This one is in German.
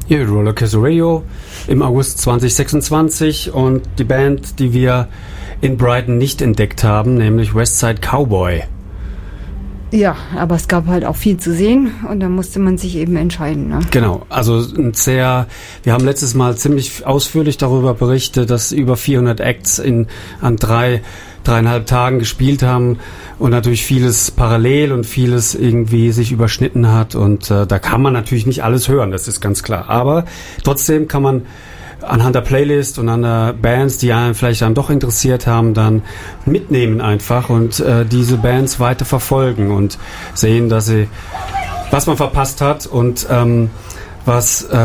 Hier Rollercoaster Radio im August 2026 und die Band, die wir in Brighton nicht entdeckt haben, nämlich Westside Cowboy. Ja, aber es gab halt auch viel zu sehen und da musste man sich eben entscheiden. Ne? Genau, also wir haben letztes Mal ziemlich ausführlich darüber berichtet, dass über 400 Acts an 3,5 Tagen gespielt haben und natürlich vieles parallel und vieles irgendwie sich überschnitten hat und da kann man natürlich nicht alles hören, das ist ganz klar. Aber trotzdem kann man anhand der Playlist und an der Bands, die einen vielleicht dann doch interessiert haben, dann mitnehmen einfach und diese Bands weiter verfolgen und sehen, was man verpasst hat und was